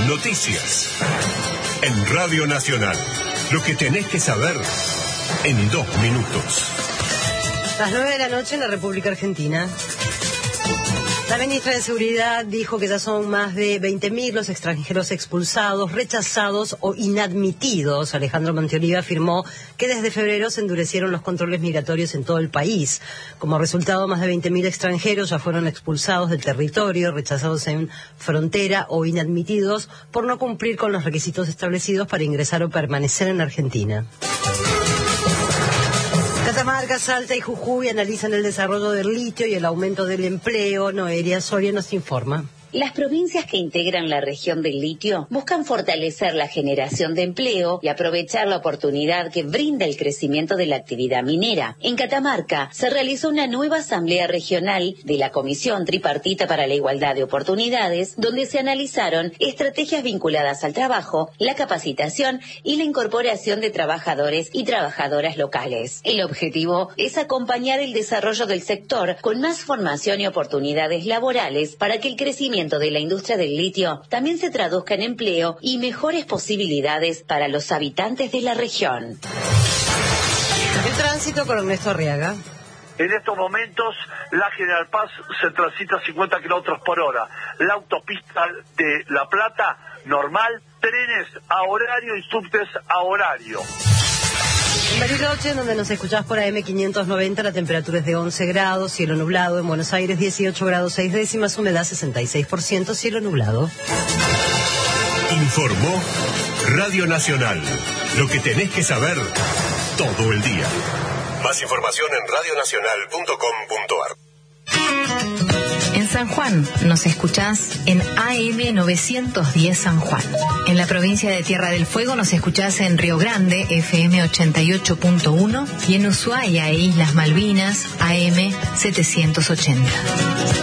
Noticias. En Radio Nacional. Lo que tenés que saber en 2 minutos. Las 9 de la noche en la República Argentina. La ministra de Seguridad dijo que ya son más de 20.000 los extranjeros expulsados, rechazados o inadmitidos. Alejandro Monteoliva afirmó que desde febrero se endurecieron los controles migratorios en todo el país. Como resultado, más de 20.000 extranjeros ya fueron expulsados del territorio, rechazados en frontera o inadmitidos por no cumplir con los requisitos establecidos para ingresar o permanecer en Argentina. Catamarca, Salta y Jujuy analizan el desarrollo del litio y el aumento del empleo. Noelia Soria nos informa. Las provincias que integran la región del litio buscan fortalecer la generación de empleo y aprovechar la oportunidad que brinda el crecimiento de la actividad minera. En Catamarca se realizó una nueva asamblea regional de la Comisión Tripartita para la Igualdad de Oportunidades, donde se analizaron estrategias vinculadas al trabajo, la capacitación y la incorporación de trabajadores y trabajadoras locales. El objetivo es acompañar el desarrollo del sector con más formación y oportunidades laborales para que el crecimiento de la industria del litio también se traduzca en empleo y mejores posibilidades para los habitantes de la región. El tránsito con Ernesto Arriaga. En estos momentos, la General Paz se transita a 50 kilómetros por hora. La autopista de La Plata, normal, trenes a horario y subtes a horario. En Bariloche, donde nos escuchás por AM 590, la temperatura es de 11 grados, cielo nublado. En Buenos Aires, 18 grados 6 décimas, humedad 66%, cielo nublado. Informó Radio Nacional. Lo que tenés que saber todo el día. Más información en radionacional.com.ar. En San Juan nos escuchás en AM 910 San Juan. En la provincia de Tierra del Fuego nos escuchás en Río Grande, FM 88.1, y en Ushuaia e Islas Malvinas, AM 780.